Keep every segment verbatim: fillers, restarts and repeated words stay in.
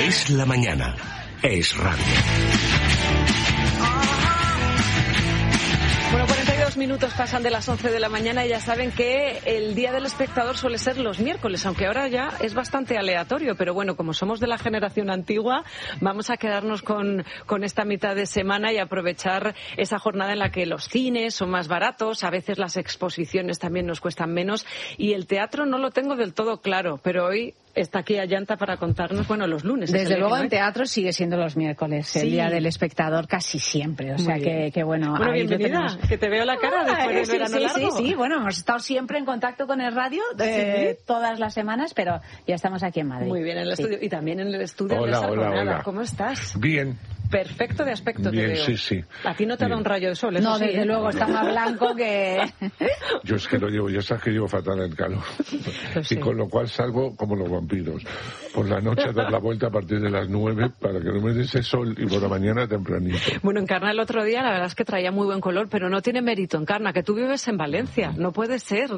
Es la mañana. Es radio. Bueno, cuarenta y dos minutos pasan de las once de la mañana y ya saben que el Día del Espectador suele ser los miércoles, aunque ahora ya es bastante aleatorio, pero bueno, como somos de la generación antigua, vamos a quedarnos con, con esta mitad de semana y aprovechar esa jornada en la que los cines son más baratos, a veces las exposiciones también nos cuestan menos y el teatro no lo tengo del todo claro, pero hoy está aquí Ayanta para contarnos, bueno, los lunes. Desde luego en teatro sigue siendo los miércoles, sí. El Día del Espectador casi siempre, o sea que, que bueno. Bueno, ahí bienvenida, tenemos... que te veo la cara después del sí, verano sí, largo. Sí, sí, bueno, hemos estado siempre en contacto con el radio eh, ¿Sí? todas las semanas, pero ya estamos aquí en Madrid. Muy bien, en el sí. estudio, y también en el estudio hola, de hola, hola. ¿Cómo estás? Bien. Perfecto de aspecto Bien, te veo. sí, sí. A ti no te da un rayo de sol, eso No, sí, desde ¿eh? luego, está más blanco que... Yo es que lo llevo, ya sabes que llevo fatal el calor. Pues y sí. con lo cual salgo como los vampiros. Por la noche a dar la vuelta a partir de las nueve para que no me dé ese sol y por la mañana tempranito. Bueno, Encarna el otro día la verdad es que traía muy buen color, pero no tiene mérito, Encarna, que tú vives en Valencia. No puede ser.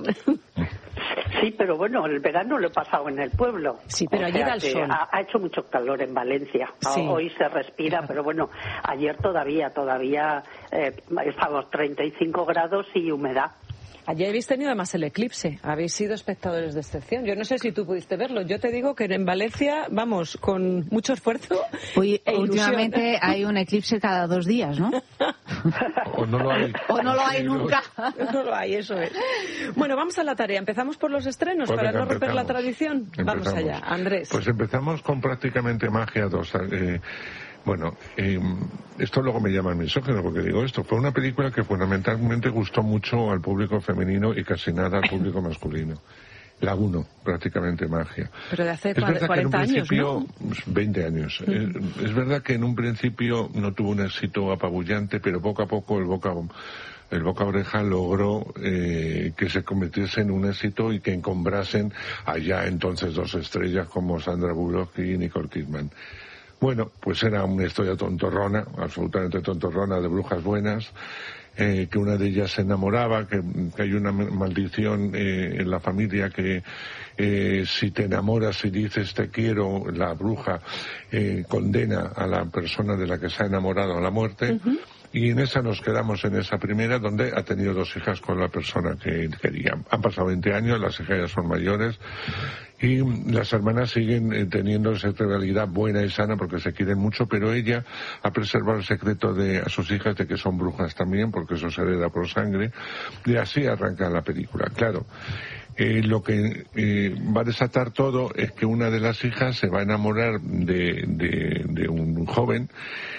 Sí, pero bueno, el verano lo he pasado en el pueblo. Sí, pero o allí sea da el que sol. Ha, ha hecho mucho calor en Valencia. Sí. Hoy se respira, pero bueno, ayer todavía, todavía eh, estábamos treinta y cinco grados y humedad. Ayer habéis tenido además el eclipse, habéis sido espectadores de excepción. Yo no sé si tú pudiste verlo. Yo te digo que en Valencia, vamos, con mucho esfuerzo Uy, e últimamente hay un eclipse cada dos días, ¿no? O no lo hay. O no lo hay nunca. No lo hay, eso es. Bueno, vamos a la tarea. Empezamos por los estrenos Pues para venga, no romper la empezamos. tradición. Vamos Empezamos. allá, Andrés. Pues empezamos con prácticamente Magia dos. Eh, bueno, eh, esto luego me llama misógino porque digo esto. Fue una película que fundamentalmente gustó mucho al público femenino y casi nada al público masculino. La uno, prácticamente Magia. Pero de hace es verdad cuarenta que en un años, principio, ¿no? veinte años. Mm. Es, es verdad que en un principio no tuvo un éxito apabullante, pero poco a poco el boca el boca a oreja logró eh, que se convirtiese en un éxito y que encombrasen allá entonces dos estrellas como Sandra Bullock y Nicole Kidman. Bueno, pues era una historia tontorrona, absolutamente tontorrona, de brujas buenas, eh, que una de ellas se enamoraba, que, que hay una maldición eh, en la familia que eh, si te enamoras y dices te quiero, la bruja eh, condena a la persona de la que se ha enamorado a la muerte. Uh-huh. Y en esa nos quedamos, en esa primera, donde ha tenido dos hijas con la persona que quería. Han pasado veinte años, las hijas ya son mayores, y las hermanas siguen eh, teniendo esa realidad buena y sana porque se quieren mucho, pero ella ha preservado el secreto de a sus hijas de que son brujas también, porque eso se hereda por sangre, y así arranca la película. Claro, eh, lo que eh, va a desatar todo es que una de las hijas se va a enamorar de, de, de un joven,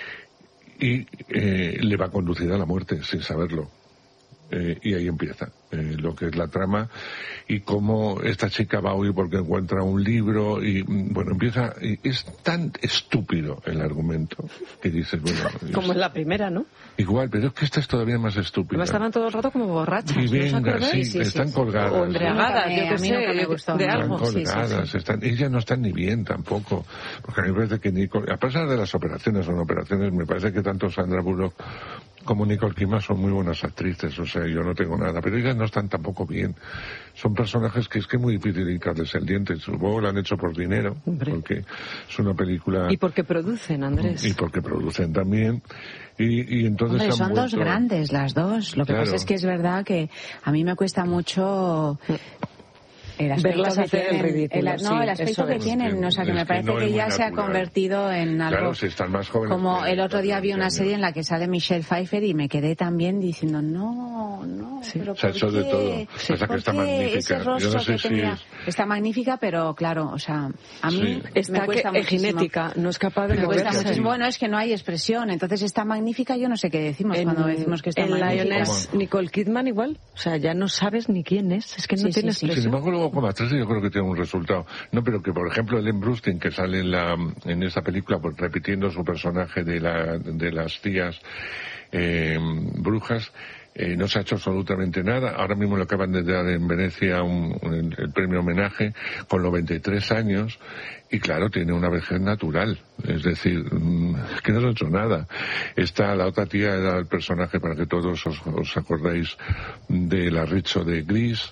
y eh, le va a conducir a la muerte sin saberlo. Eh, y ahí empieza eh, lo que es la trama y cómo esta chica va a huir porque encuentra un libro y bueno, empieza, y es tan estúpido el argumento que dices, bueno... Como es, en la primera, ¿no? Igual, pero es que esta es todavía más estúpida. Estaban todo el rato como borrachas, y venga, ¿no os sí, sí, están sí, colgadas. O embriagadas, yo que sé, me gustó, de están algo. colgadas, Sí, sí, sí. Están, ellas no están ni bien tampoco, porque a mí me parece que Nicole, a pesar de las operaciones, son operaciones, me parece que tanto Sandra Bullock como Nicole Kidman son muy buenas actrices, o sea, yo no tengo nada, pero ellas no están tampoco bien. Son personajes que es que es muy difícil hincarles el diente, supongo lo han hecho por dinero, Hombre. porque es una película... Y porque producen, Andrés. Y porque producen también, y, y entonces Hombre, han son vuelto... dos grandes las dos, lo que Claro. pasa es que es verdad que a mí me cuesta mucho... El aspecto Verlas que hacer el tienen, ridículo, el, no, sí, el aspecto eso que es. tienen, o sea, que Es me que parece no que es ya muy se ha natural. convertido en algo... Claro, si están más jóvenes... Como que- el otro día vi una años. serie en la que sale Michelle Pfeiffer y me quedé también diciendo, no, no, Sí. pero Se ha ¿por hecho qué? de todo. Sí. Pasa que ¿Por está qué magnífica. ese Yo rostro no sé que si tenía? es- Está magnífica, pero claro, o sea, a mí Sí. me Está cuesta que, muchísimo. genética, no es capaz de Me cuesta moverse. muchísimo. Bueno, es que no hay expresión, entonces está magnífica, yo no sé qué decimos En, cuando decimos que está en magnífica. Lioness, Nicole Kidman igual, o sea, ya no sabes ni quién es, es que no Sí, tiene sí, sí. Sin expresión. embargo, luego como actriz yo creo que tiene un resultado. No, pero que por ejemplo Ellen Burstyn, que sale en la en esa película pues, repitiendo su personaje de la de las tías eh, brujas, eh, no se ha hecho absolutamente nada. Ahora mismo le acaban de dar en Venecia un, un- el, el premio homenaje con noventa y tres años y claro, tiene una vejez natural. Es decir, mm, es que no se ha hecho nada. Está la otra tía, era el personaje, para que todos os, os acordéis, de la Richo de Gris.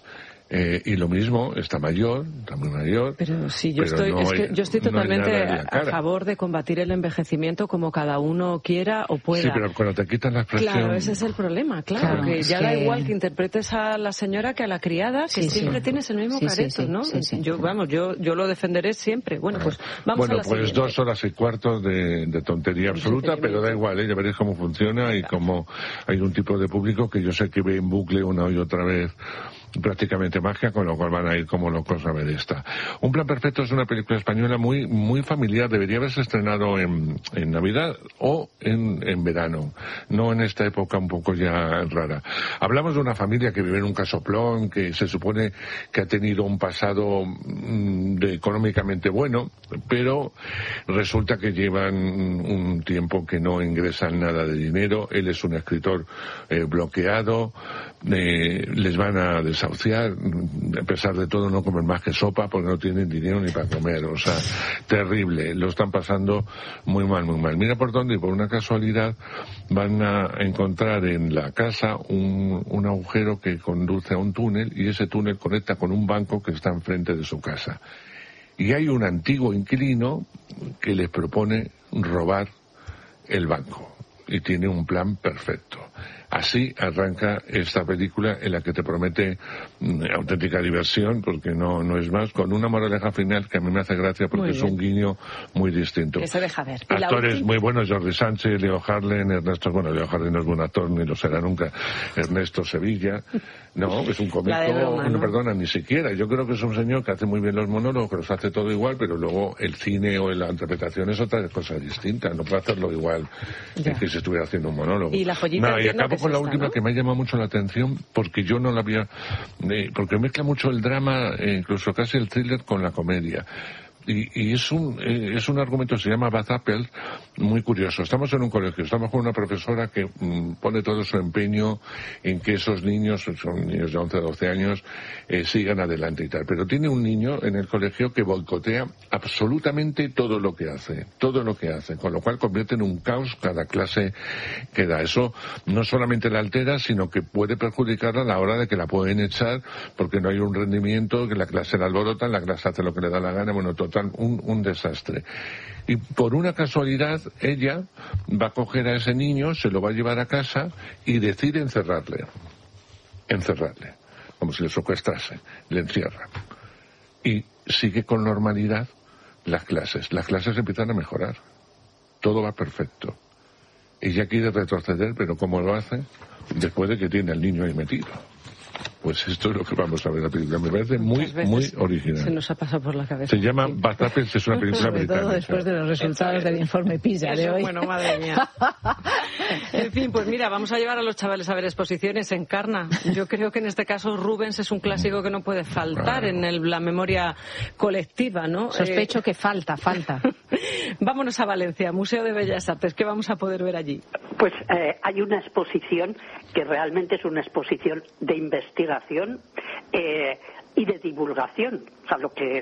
Eh, y lo mismo, está mayor, está muy mayor. Pero sí, yo pero estoy, no es hay, que yo estoy no totalmente a favor de combatir el envejecimiento como cada uno quiera o pueda. Sí, pero cuando te quitan la expresión... Claro, ese es el problema, claro, claro que ya que... da igual que interpretes a la señora que a la criada, que sí, siempre sí. tienes el mismo sí, careto, sí, sí, ¿no? Sí, sí. Yo, vamos, yo, yo lo defenderé siempre. Bueno, pues vamos bueno, a la pues siguiente. dos horas y cuarto de, de tontería absoluta, pero da igual, ¿eh? Ya veréis cómo funciona y cómo hay un tipo de público que yo sé que ve en bucle una y otra vez prácticamente magia, con lo cual van a ir como locos a ver esta. Un plan perfecto es una película española muy muy familiar, debería haberse estrenado en, en Navidad o en, en verano, no en esta época un poco ya rara. Hablamos de una familia que vive en un casoplón, que se supone que ha tenido un pasado mm, de económicamente bueno, pero resulta que llevan un tiempo que no ingresan nada de dinero. Él es un escritor eh, bloqueado, eh, les van a desahuciar, a pesar de todo no comen más que sopa porque no tienen dinero ni para comer, o sea, terrible, lo están pasando muy mal, muy mal. Mira por dónde, y por una casualidad van a encontrar en la casa un, un agujero que conduce a un túnel, y ese túnel conecta con un banco que está enfrente de su casa. Y hay un antiguo inquilino que les propone robar el banco, y tiene un plan perfecto. Así arranca esta película, en la que te promete mm, auténtica diversión, porque no no es más, con una moraleja final que a mí me hace gracia porque es un guiño muy distinto. Que se deja ver. Actores muy buenos: Jordi Sánchez, Leo Harlem, Ernesto, bueno, Leo Harlem no es buen actor, ni lo será nunca, Ernesto Sevilla, no, es un cómico, Roma, ¿no? no perdona, ni siquiera, yo creo que es un señor que hace muy bien los monólogos, que los hace todo igual, pero luego el cine o la interpretación es otra cosa distinta, no puede hacerlo igual que si estuviera haciendo un monólogo. Y la joyita no, y acabo con la esta, última, ¿no? Que me ha llamado mucho la atención, porque yo no la había, eh, porque mezcla mucho el drama, eh, incluso casi el thriller, con la comedia. Y, y es un eh, es un argumento que se llama Bad Apple, muy curioso. Estamos en un colegio, estamos con una profesora que mm, pone todo su empeño en que esos niños, son niños de once, doce años, eh, sigan adelante y tal. Pero tiene un niño en el colegio que boicotea absolutamente todo lo que hace, todo lo que hace, con lo cual convierte en un caos cada clase que da. Eso no solamente la altera, sino que puede perjudicarla a la hora de que la pueden echar porque no hay un rendimiento, que la clase la alborota, la clase hace lo que le da la gana, bueno, total, Un, un desastre. Y por una casualidad, ella va a coger a ese niño, se lo va a llevar a casa y decide encerrarle. Encerrarle. Como si le secuestrase. Le encierra. Y sigue con normalidad las clases. Las clases empiezan a mejorar. Todo va perfecto. Ella quiere retroceder, pero ¿cómo lo hace? Después de que tiene al niño ahí metido. Pues esto es lo que vamos a ver la película. Me parece muy, muy original. Se nos ha pasado por la cabeza. Se llama sí. Bad Apple, es una película Sobre británica. todo después de los resultados del informe PISA de hoy. Bueno, madre mía. En fin, pues mira, vamos a llevar a los chavales a ver exposiciones. Encarna. Yo creo que en este caso Rubens es un clásico que no puede faltar claro. en el, la memoria colectiva, ¿no? Sospecho eh... que falta, falta. Vámonos a Valencia, Museo de Bellas Artes. ¿Qué vamos a poder ver allí? Pues eh, hay una exposición que realmente es una exposición de investigación eh, y de divulgación, o sea, lo que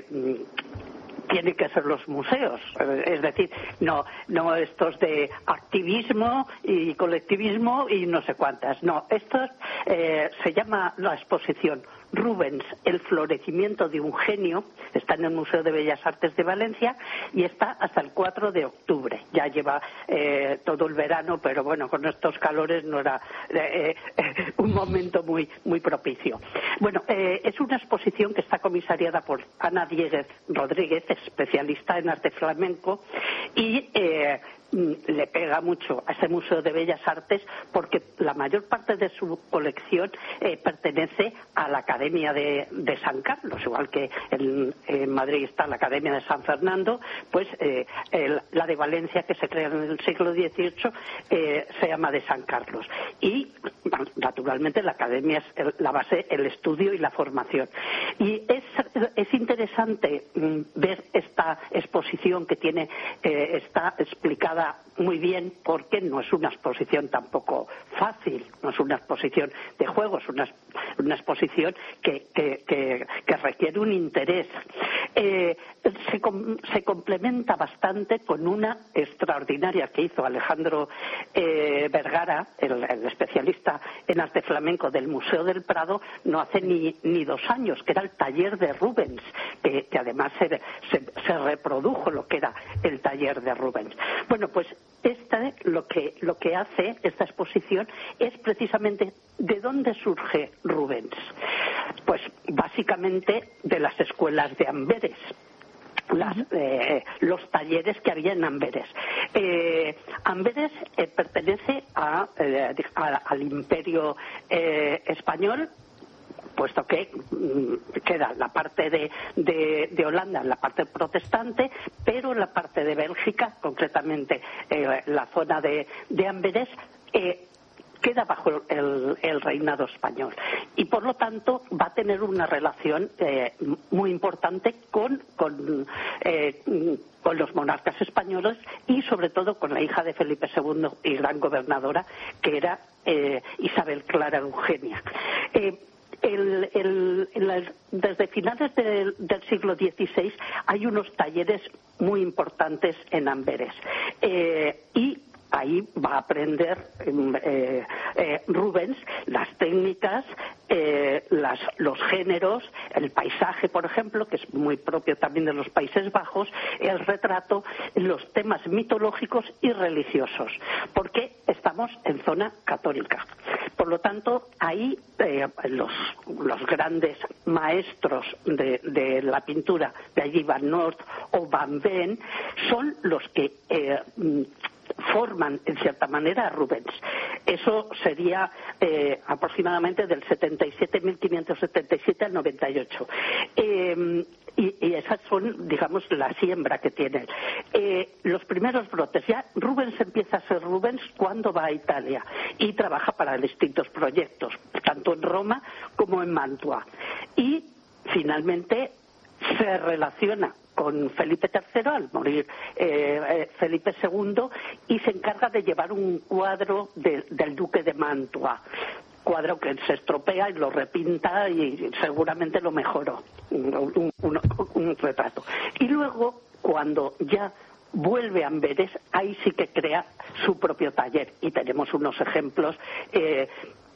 mm, tienen que ser los museos, es decir, no no estos de activismo y colectivismo y no sé cuántas, no, esto eh, se llama la exposición Rubens, el florecimiento de un genio, está en el Museo de Bellas Artes de Valencia y está hasta el cuatro de octubre. Ya lleva eh, todo el verano, pero bueno, con estos calores no era eh, eh, un momento muy muy propicio. Bueno, eh, es una exposición que está comisariada por Ana Dieguez Rodríguez, especialista en arte flamenco, y eh, le pega mucho a ese Museo de Bellas Artes porque la mayor parte de su colección eh, pertenece a la Academia de, de San Carlos, igual que en, en Madrid está la Academia de San Fernando, pues eh, el, la de Valencia, que se crea en el siglo dieciocho, eh, se llama de San Carlos. Y naturalmente la Academia es el, la base, el estudio y la formación. Y es, es interesante mm, ver esta exposición que tiene eh, eh, está explicada muy bien porque no es una exposición tampoco fácil, no es una exposición de juego, es una, una exposición que, que, que, que requiere un interés. Eh, se, com, se complementa bastante con una extraordinaria que hizo Alejandro eh, Vergara, el, el especialista en arte flamenco del Museo del Prado, no hace ni, ni dos años, que era el taller de Rubens, que, que además se, se, se reprodujo lo que era el taller de Rubens. Bueno, pues esta lo que lo que hace esta exposición es precisamente de dónde surge Rubens. Pues básicamente de las escuelas de Amberes. Las, eh, los talleres que había en Amberes. Eh, Amberes eh, pertenece a, eh, a, al Imperio eh, Español, puesto que mm, queda la parte de, de, de Holanda, la parte protestante, pero la parte de Bélgica, concretamente eh, la zona de, de Amberes, eh, queda bajo el, el reinado español y por lo tanto va a tener una relación eh, muy importante con, con, eh, con los monarcas españoles y sobre todo con la hija de Felipe segundo y gran gobernadora, que era eh, Isabel Clara Eugenia. Eh, El, el, el, desde finales de, del siglo dieciséis hay unos talleres muy importantes en Amberes eh, y ahí va a aprender eh, eh, Rubens las técnicas, eh, las, los géneros, el paisaje, por ejemplo, que es muy propio también de los Países Bajos, el retrato, los temas mitológicos y religiosos, porque estamos en zona católica. Por lo tanto, ahí eh, los, los grandes maestros de, de la pintura, de allí Van Noort o Van Ven, son los que eh, forman en cierta manera a Rubens. Eso sería eh, aproximadamente del setenta y siete, mil quinientos setenta y siete al noventa y ocho. Eh, y, y esas son, digamos, la siembra que tiene. Eh, los primeros brotes, ya Rubens empieza a ser Rubens cuando va a Italia y trabaja para distintos proyectos, tanto en Roma como en Mantua. Y finalmente se relaciona con Felipe tercero al morir eh, eh, Felipe segundo y se encarga de llevar un cuadro de, del duque de Mantua, cuadro que se estropea y lo repinta y seguramente lo mejoró, un, un, un, un retrato. Y luego, cuando ya vuelve a Amberes, ahí sí que crea su propio taller y tenemos unos ejemplos eh,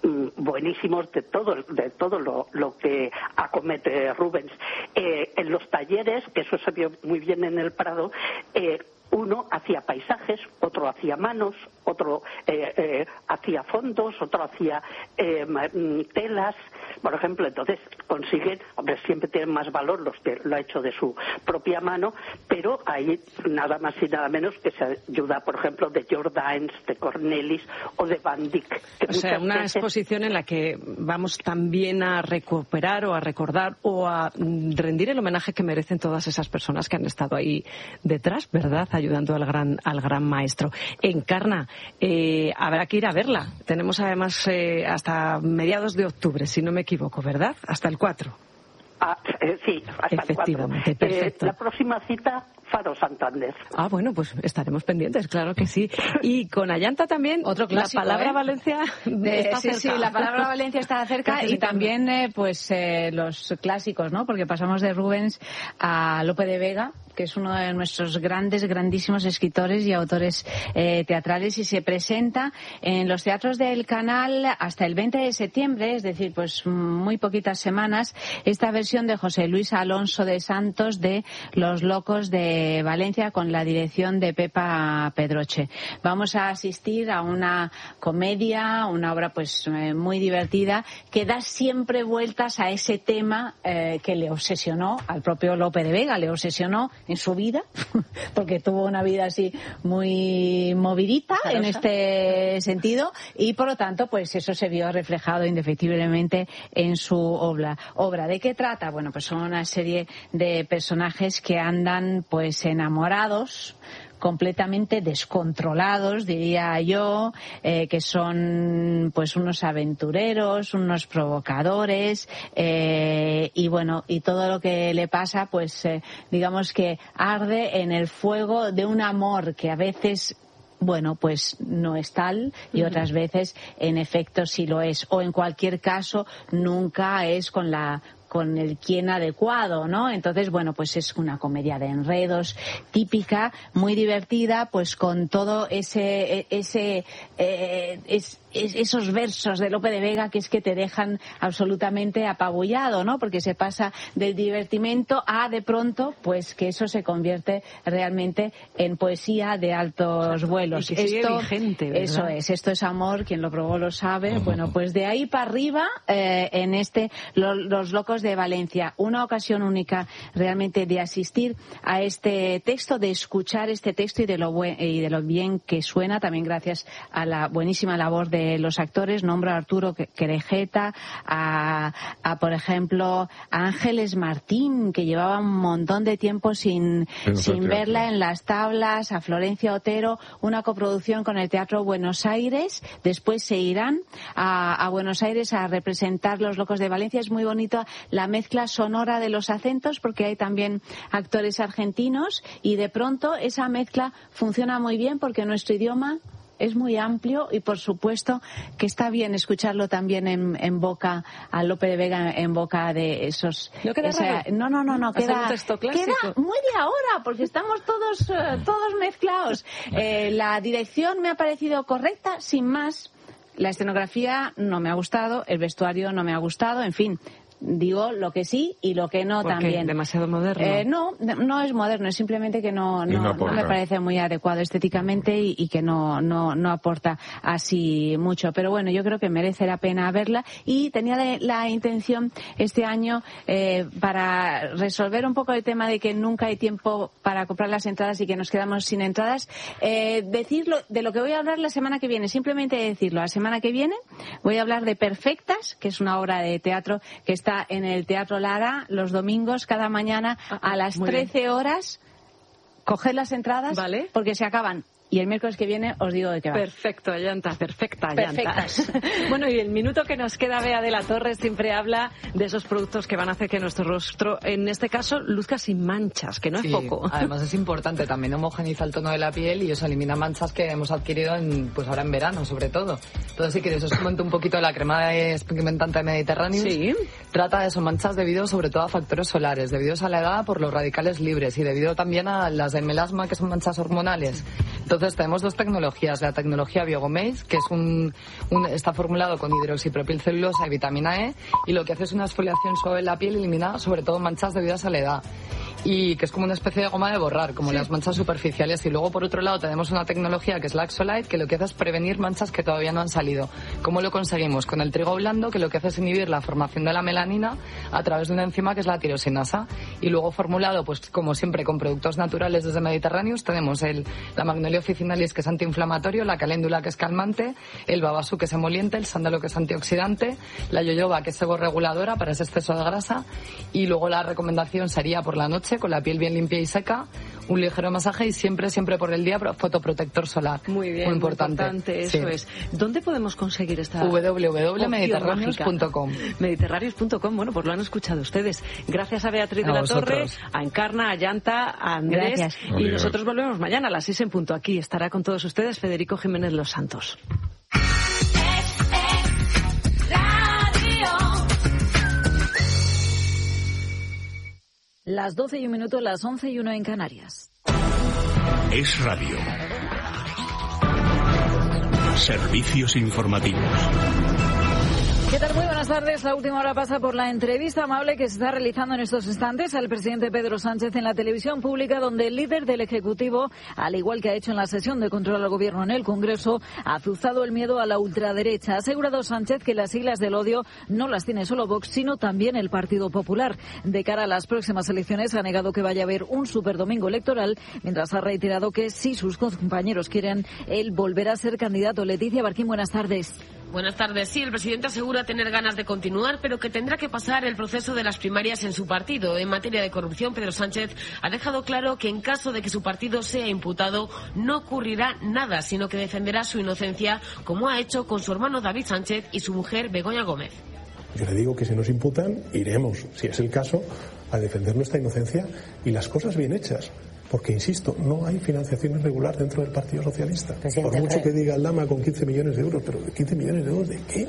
buenísimos de todo de todo lo, lo que acomete Rubens. Eh, en los talleres, que eso se vio muy bien en el Prado, eh, uno hacía paisajes, otro hacía manos, otro eh, eh, hacía fondos, otro hacía eh, telas, por ejemplo. Entonces consiguen, hombre, siempre tienen más valor los que lo ha hecho de su propia mano, pero hay nada más y nada menos que se ayuda, por ejemplo, de Jordaens, de Cornelis o de Van Dyck. O sea, una veces... exposición en la que vamos también a recuperar o a recordar o a rendir el homenaje que merecen todas esas personas que han estado ahí detrás, ¿verdad?, ayudando al gran al gran maestro. Encarna, eh, habrá que ir a verla. Tenemos además eh, hasta mediados de octubre, si no me equivoco, ¿verdad? Hasta el cuatro. Ah, eh, sí, hasta Efectivamente, el cuatro. perfecto. Eh, la próxima cita, Faro Santander. Ah, bueno, pues estaremos pendientes, claro que sí. Y con Ayanta también, otro clásico, la palabra ¿eh? Valencia de, está sí, cerca. Sí, la palabra Valencia está cerca y también eh, pues eh, los clásicos, ¿no? Porque pasamos de Rubens a Lope de Vega, que es uno de nuestros grandes, grandísimos escritores y autores eh, teatrales, y se presenta en los teatros del Canal hasta el veinte de septiembre, es decir, pues muy poquitas semanas, esta versión de José Luis Alonso de Santos de Los Locos de Valencia, con la dirección de Pepa Pedroche. Vamos a asistir a una comedia, una obra pues eh, muy divertida, que da siempre vueltas a ese tema eh, que le obsesionó al propio Lope de Vega, le obsesionó en su vida, porque tuvo una vida así muy movidita en este sentido, y por lo tanto pues eso se vio reflejado indefectiblemente en su obra. obra. ¿De qué trata? Bueno, pues son una serie de personajes que andan pues enamorados completamente descontrolados, diría yo, eh, que son pues unos aventureros, unos provocadores, eh, y bueno, y todo lo que le pasa, pues eh, digamos que arde en el fuego de un amor que a veces, bueno, pues no es tal, y otras veces en efecto sí lo es, o en cualquier caso nunca es con la con el quién adecuado, ¿no? Entonces, bueno, pues es una comedia de enredos típica, muy divertida, pues con todo ese ese eh, es, es, esos versos de Lope de Vega que es que te dejan absolutamente apabullado, ¿no? Porque se pasa del divertimento a, de pronto, pues que eso se convierte realmente en poesía de altos vuelos. Y que sigue esto, vigente, ¿verdad? Eso es, esto es amor, quien lo probó lo sabe. Bueno, pues de ahí para arriba, eh, en este lo, Los Locos de Valencia, una ocasión única realmente de asistir a este texto, de escuchar este texto y de lo buen, y de lo bien que suena, también gracias a la buenísima labor de los actores. Nombro a Arturo Querejeta, a, a por ejemplo a Ángeles Martín, que llevaba un montón de tiempo sin, sin verla en las tablas, a Florencia Otero, una coproducción con el Teatro Buenos Aires. Después se irán a, a Buenos Aires a representar Los Locos de Valencia. Es muy bonito la mezcla sonora de los acentos, porque hay también actores argentinos, y de pronto esa mezcla funciona muy bien porque nuestro idioma es muy amplio, y por supuesto que está bien escucharlo también en, en boca a Lope de Vega, en boca de esos... ¿No queda esa, raro? No, no, no, no, queda, un texto clásico. queda muy de ahora, porque estamos todos, uh, todos mezclados. Eh, la dirección me ha parecido correcta, sin más. La escenografía no me ha gustado, el vestuario no me ha gustado, en fin... Digo lo que sí y lo que no. ¿Por qué? También. ¿Demasiado moderno? Eh, no, no es moderno, es simplemente que no, no, no, no me parece muy adecuado estéticamente, y, y que no, no, no aporta así mucho. Pero bueno, yo creo que merece la pena verla, y tenía de, la intención este año, eh, para resolver un poco el tema de que nunca hay tiempo para comprar las entradas y que nos quedamos sin entradas, eh, decirlo de lo que voy a hablar la semana que viene, simplemente decirlo. La semana que viene voy a hablar de Perfectas, que es una obra de teatro que está en el Teatro Lara los domingos cada mañana a las trece horas. Coged las entradas, ¿vale? Porque se acaban. Y el miércoles que viene os digo de qué va. Perfecto, Ayanta, perfecta, Perfectas. Ayanta. Bueno, y el minuto que nos queda, Bea de la Torre siempre habla de esos productos que van a hacer que nuestro rostro, en este caso, luzca sin manchas, que no es sí, poco. Además es importante, también homogeniza el tono de la piel y os elimina manchas que hemos adquirido en, pues ahora en verano, sobre todo. Entonces, si queréis, os comento un poquito de la crema despigmentante de Mediterráneo. Sí. Trata de eso, manchas debido sobre todo a factores solares, debido a la edad por los radicales libres y debido también a las de melasma, que son manchas hormonales. Entonces, tenemos dos tecnologías. La tecnología Biogomaze, que es un, un está formulado con hidroxipropilcelulosa y vitamina E, y lo que hace es una exfoliación suave en la piel, elimina sobre todo manchas debidas a la edad, y que es como una especie de goma de borrar, como sí. Las manchas superficiales. Y luego, por otro lado, tenemos una tecnología que es la Axolite, que lo que hace es prevenir manchas que todavía no han salido. ¿Cómo lo conseguimos? Con el trigo blando, que lo que hace es inhibir la formación de la melanina a través de una enzima que es la tirosinasa. Y luego formulado, pues como siempre, con productos naturales desde Mediterráneos, tenemos el, la Magnolia officinalis, que es antiinflamatorio, la caléndula, que es calmante, el babasú, que es emoliente, el sándalo, que es antioxidante, la yoyoba, que es seborreguladora para ese exceso de grasa, y luego la recomendación sería por la noche, con la piel bien limpia y seca, un ligero masaje, y siempre, siempre por el día, fotoprotector solar. Muy bien, muy importante. Muy importante eso sí. es. ¿Dónde podemos conseguir esta w w w punto mediterráneos punto com? Mediterráneos punto com, bueno, pues lo han escuchado ustedes. Gracias a Beatriz a de la vosotros. Torre, a Encarna, a Llanta, a Andrés. Gracias. Y Adiós. Nosotros volvemos mañana a las seis en punto. Aquí estará con todos ustedes Federico Jiménez Los Santos. Las doce y un minuto, las once y uno en Canarias. Es Radio. Servicios informativos. ¿Qué tal? Muy buenas tardes. La última hora pasa por la entrevista amable que se está realizando en estos instantes al presidente Pedro Sánchez en la televisión pública, donde el líder del Ejecutivo, al igual que ha hecho en la sesión de control al Gobierno en el Congreso, ha azuzado el miedo a la ultraderecha. Ha asegurado Sánchez que las siglas del odio no las tiene solo Vox, sino también el Partido Popular. De cara a las próximas elecciones, ha negado que vaya a haber un superdomingo electoral, mientras ha reiterado que si sus compañeros quieren, él volverá a ser candidato. Leticia Barquín, buenas tardes. Buenas tardes. Sí, el presidente asegura tener ganas de continuar, pero que tendrá que pasar el proceso de las primarias en su partido. En materia de corrupción, Pedro Sánchez ha dejado claro que en caso de que su partido sea imputado, no ocurrirá nada, sino que defenderá su inocencia, como ha hecho con su hermano David Sánchez y su mujer Begoña Gómez. Yo le digo que si nos imputan, iremos, si es el caso, a defender nuestra inocencia y las cosas bien hechas. Porque, insisto, no hay financiación irregular dentro del Partido Socialista. Presidente, por mucho que diga Aldama con quince millones de euros, pero ¿quince millones de euros de qué?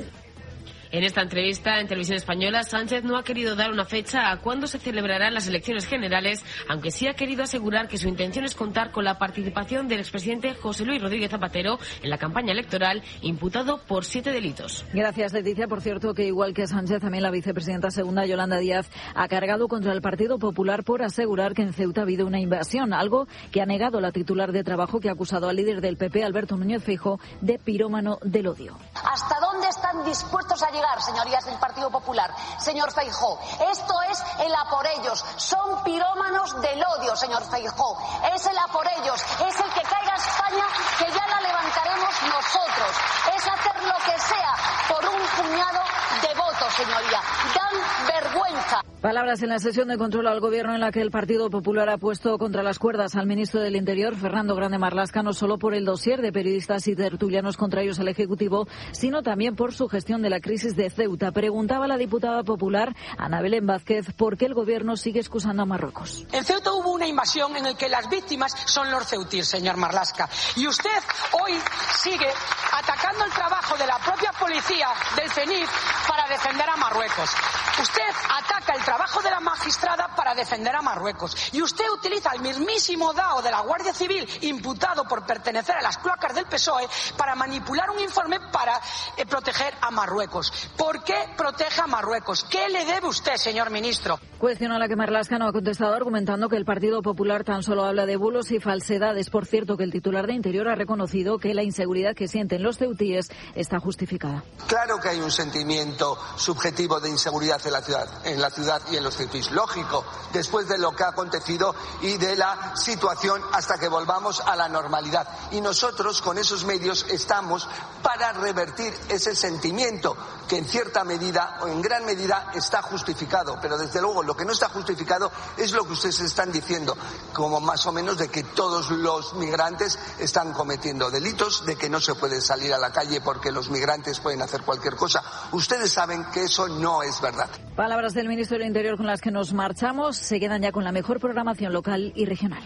En esta entrevista en Televisión Española, Sánchez no ha querido dar una fecha a cuándo se celebrarán las elecciones generales, aunque sí ha querido asegurar que su intención es contar con la participación del expresidente José Luis Rodríguez Zapatero en la campaña electoral, imputado por siete delitos. Gracias, Leticia. Por cierto, que igual que Sánchez, también la vicepresidenta segunda, Yolanda Díaz, ha cargado contra el Partido Popular por asegurar que en Ceuta ha habido una invasión, algo que ha negado la titular de Trabajo, que ha acusado al líder del P P, Alberto Núñez Feijóo, de pirómano del odio. ¿Hasta dónde están dispuestos a llegar, señorías del Partido Popular? Señor Feijóo, esto es el a por ellos. Son pirómanos del odio, señor Feijóo. Es el a por ellos. Es el que caiga España, que ya la levantaremos nosotros. Es hacer lo que sea por un puñado de votos, señoría. Dan vergüenza. Palabras en la sesión de control al Gobierno en la que el Partido Popular ha puesto contra las cuerdas al ministro del Interior, Fernando Grande Marlaska, no solo por el dossier de periodistas y tertulianos contrarios al Ejecutivo, sino también por su gestión de la crisis de Ceuta. Preguntaba la diputada popular Ana Belén Vázquez por qué el Gobierno sigue excusando a Marruecos. En Ceuta hubo una invasión en la que las víctimas son los ceutíes, señor Marlaska. Y usted hoy sigue atacando el trabajo de la propia policía del CENIF para defender a Marruecos. Usted ataca el trabajo de la magistrada para defender a Marruecos. Y usted utiliza al mismísimo D A O de la Guardia Civil, imputado por pertenecer a las cloacas del P S O E, para manipular un informe para eh, proteger a Marruecos. ¿Por qué protege a Marruecos? ¿Qué le debe usted, señor ministro? Cuestión a la que Marlaska no ha contestado, argumentando que el Partido Popular tan solo habla de bulos y falsedades. Por cierto, que el titular de Interior ha reconocido que la inseguridad que sienten los ceutíes está justificada. Claro que hay un sentimiento subjetivo de inseguridad en la ciudad, en la ciudad y en los ceutíes. Lógico, después de lo que ha acontecido y de la situación hasta que volvamos a la normalidad. Y nosotros con esos medios estamos para revertir ese sentimiento que en cierta medida o en gran medida está justificado. Pero desde luego lo que no está justificado es lo que ustedes están diciendo, como más o menos de que todos los migrantes están cometiendo delitos, de que no se puede salir a la calle porque los migrantes pueden hacer cualquier cosa. Ustedes saben que eso no es verdad. Palabras del ministro del Interior con las que nos marchamos. Se quedan ya con la mejor programación local y regional.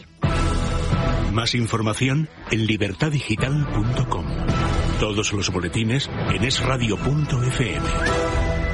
Más información en libertad digital punto com. Todos los boletines en es radio punto efe eme.